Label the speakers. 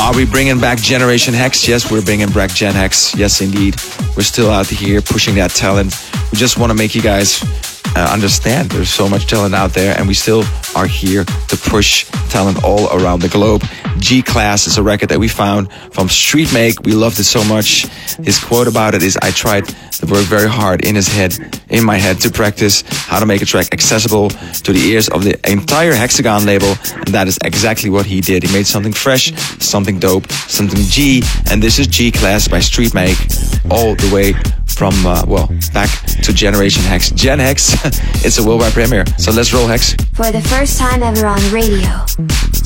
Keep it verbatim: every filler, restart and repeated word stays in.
Speaker 1: Are we bringing back Generation Hex? Yes, we're bringing back Gen Hex. Yes, indeed. We're still out here pushing that talent. We just want to make you guys uh, understand there's so much talent out there, and we still are here to push talent all around the globe. G-Class is a record that we found from Street Make. We loved it so much. His quote about it is, I tried to work very hard in his head, in my head, to practice how to make a track accessible to the ears of the entire Hexagon label, and that is exactly what he did. He made something fresh, something dope, something G, and this is G-Class by Street Make, all the way from, uh, well, back to Generation Hex. Gen Hex, it's a worldwide premiere, so let's roll, Hex.
Speaker 2: For the first time ever on radio,